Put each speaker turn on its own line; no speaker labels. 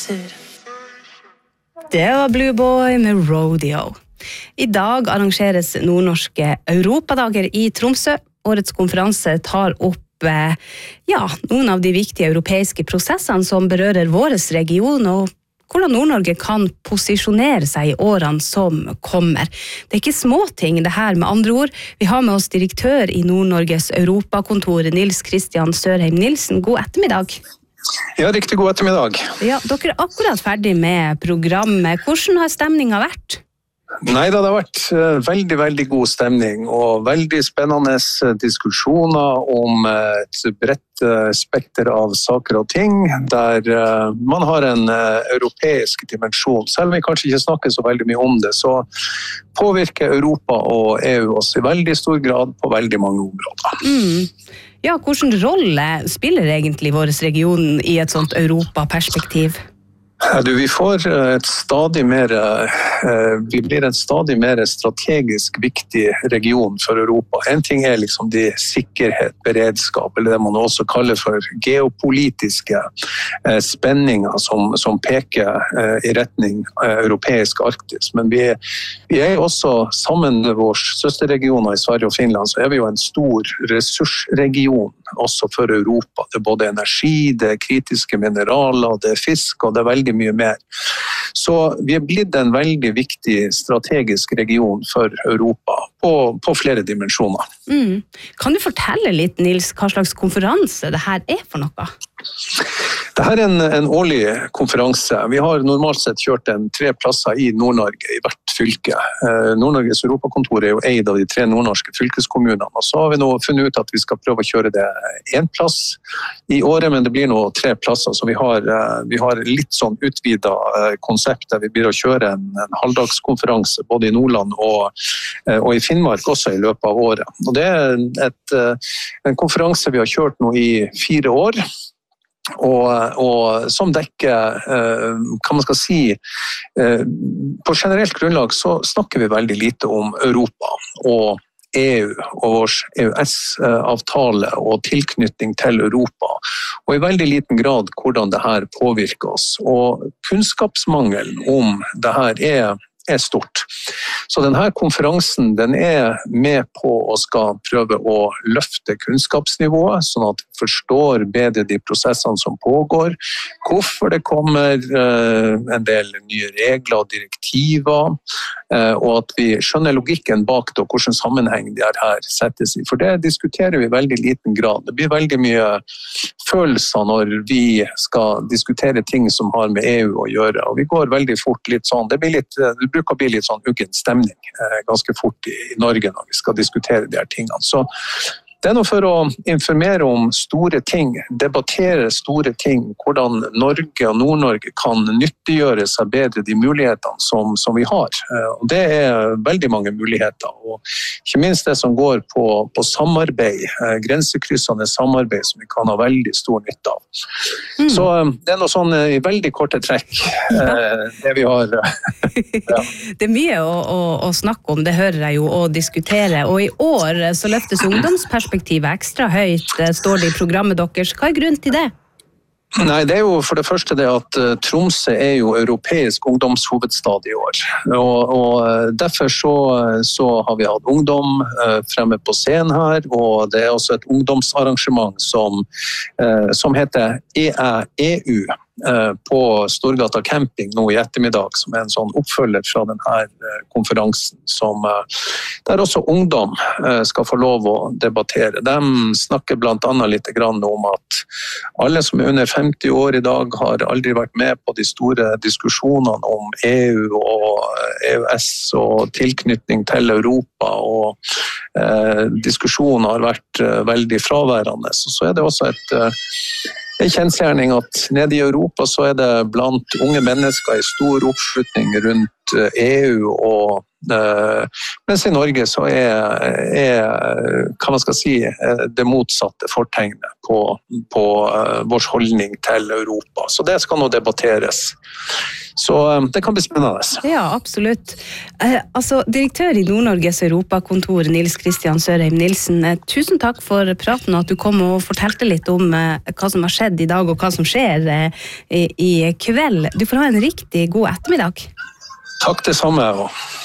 Det var Blue Boy med Rodeo. I dag arrangeres nordnorske Europadager i Tromsø. Årets konferanse tar opp noen av de viktige europeiske prosessene som berører vår region, og hvordan Nord-Norge kan posisjonere seg i årene som kommer. Det er ikke små ting det her, med andre ord. Vi har med oss direktør i Nord-Norges Europakontor, Nils Kristian Sørheim Nilsen. God ettermiddag.
Ja, riktig god ettermiddag.
Ja, dere er akkurat ferdig med programmet. Hvordan har stemningen vært?
Nei, det har vært veldig, veldig god stemning og veldig spennende diskusjoner om et bredt spekter av saker og ting, der man har en europeisk dimensjon. Selv om vi kanskje ikke snakker så veldig mye om det, så påvirker Europa og EU oss i veldig stor grad på veldig mange områder.
Ja, hvilken rolle spiller egentlig vår region i et sånt Europa-perspektiv?
Vi blir en stadig mer strategisk viktig region for Europa. En ting er liksom de sikkerhet, beredskap, eller det man også kaller for geopolitiske spenninger som peker i retning europeisk Arktis. Men vi er også sammen med våre søsterregioner i Sverige og Finland, så er vi jo en stor ressursregion også for Europa. Det er både energi, det er kritiske mineraler, det er fisk, og det er veldig mye mer. Så vi er blitt en veldig viktig strategisk region for Europa på flere dimensjoner.
Kan du fortelle litt, Nils, hva slags konferanse det her er for noe?
Dette er en årlig konferanse. Vi har normalt sett kjørt 3 plasser i Nord-Norge, i hvert fylke. Nord-Norges Europakontor er jo eid av de 3 nordnorske fylkeskommunene, og så har vi nå funnet ut at vi skal prøve å kjøre det 1 plass i året, men det blir nå 3 plasser, så vi har litt sånn utvidet konsept der vi blir å kjøre en halvdagskonferanse både i Nordland og i Finnmark også i løpet av året. Og det er en konferanse vi har kjørt nå i 4 år, og som dekker, kan man skal si, på generelt grunnlag så snakker vi veldig lite om Europa og EU og vår EØS-avtale og tilknytning til Europa, og i veldig liten grad hvordan det her påvirker oss. Og kunnskapsmangelen om det her er stort. Så denne konferansen den er med på å skal prøve å løfte kunnskapsnivået, sånn at vi forstår bedre de prosessene som pågår, hvorfor det kommer en del nye regler og direktiver, og at vi skjønner logikken bak det og hvilken sammenheng de her settes i. For det diskuterer vi i veldig liten grad. Det blir veldig mye følelser når vi skal diskutere ting som har med EU å gjøre, og vi går veldig fort litt sånn, det bruker å bli litt sånn uggen stemning ganske fort i Norge når vi skal diskutere de her tingene. Så det er noe for å informere om store ting, debattere store ting, hvordan Norge og Nord-Norge kan nyttiggjøre seg bedre de mulighetene som vi har. Og det er veldig mange muligheter, og ikke minst det som går på samarbeid, grensekryssende samarbeid som vi kan ha veldig stor nytte av. Så det er noe sånn i veldig korte trekk, det vi har. Ja.
Det er mye å snakke om, det hører jeg jo, å diskutere, og i år så løftes ungdomsperspektivet ekstra høyt, står det i programmet deres. Hva er grunnen til det?
Nei, det er jo for det første det at Tromsø er jo europeisk ungdomshovedstad i år. Og derfor så har vi hatt ungdom fremme på scenen her, og det er også et ungdomsarrangement som heter EEU på Storgata camping nå i ettermiddag, som er en sånn oppfølger fra denne konferansen, der også ungdom skal få lov å debattere. De snakker blant annet litt om at alle som er under 50 år i dag har aldri vært med på de store diskusjonene om EU og EØS og tilknytning til Europa, og diskusjonen har vært veldig fraværende. Så er det også en kjensgjerning at nede i Europa så er det blant unge mennesker i stor oppslutning rundt EU, mens i Norge så kan man skal si, det motsatte fortegnet på vår holdning til Europa. Så det skal nå debatteres. Så det kan bli spennende.
Ja, absolutt. Altså, direktør i Nord-Norges Europakontor, Nils Kristian Sørheim Nilsen, tusen takk for praten og at du kom og fortalte litt om hva som har skjedd i dag og hva som skjer i kveld. Du får ha en riktig god ettermiddag.
Takk det samme.